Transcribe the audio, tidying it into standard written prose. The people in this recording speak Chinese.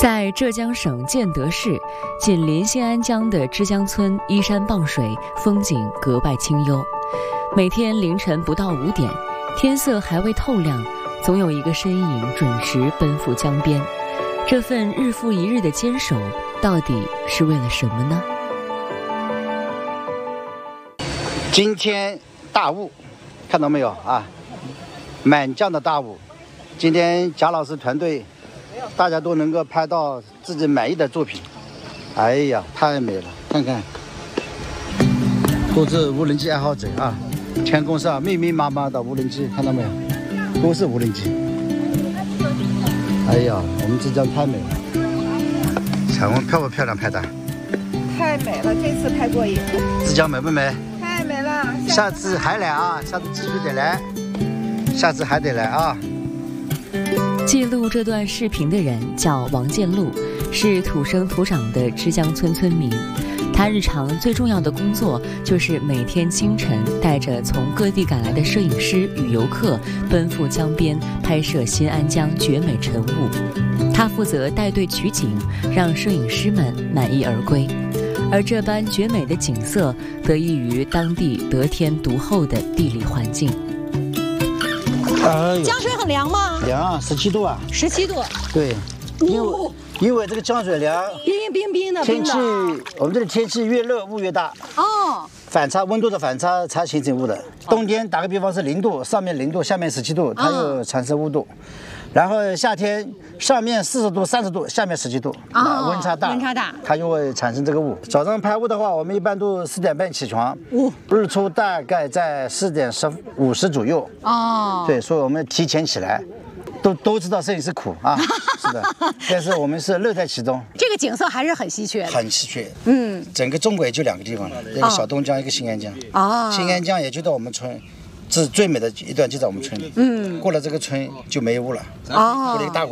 在浙江省建德市紧邻新安江的枝江村，依山傍水，风景格外清幽。每天凌晨不到5点，天色还未透亮，总有一个身影准时奔赴江边。这份日复一日的坚守，到底是为了什么呢？ 今天大雾，看到没有啊？满江的大雾。今天贾老师团队，大家都能够拍到自己满意的作品。哎呀，太美了！看看，都是无人机爱好者啊！天空上密密麻麻的无人机，看到没有？都是无人机。哎呀，我们浙江太美了。彩虹漂不漂亮？拍的？ 太美了，这次拍过瘾。 浙江美不美？ 太美了， 下次还来啊！下次继续得来，下次还得来啊！ 记录这段视频的人叫王建禄，是土生土长的枝江村村民。他日常最重要的工作就是每天清晨带着从各地赶来的摄影师与游客奔赴江边拍摄新安江绝美晨雾。他负责带队取景，让摄影师们满意而归。而这般绝美的景色得益于当地得天独厚的地理环境。 江水很凉吗？ 凉啊，17度啊。 17度。 对，因为这个江水凉， 冰的。 天气，我们这里天气越热雾越大。 哦。 反差温度的反差才形成雾的。冬天打个比方是0度，上面0度，下面17度，它就产生雾度。然后夏天上面40度、30度，下面17度，温差大，它就会产生这个雾。早上拍雾的话，我们一般都4点半起床，日出大概在4点50左右。哦，对，所以我们提前起来，都知道摄影师苦啊，是的，但是我们是乐在其中。 这个景色还是很稀缺的， 很稀缺。整个中国也就2个地方了，一个小东江，一个新安江。新安江也就在我们村。是最美的一段就在我们村里，过了这个村就没有雾了，过了一个大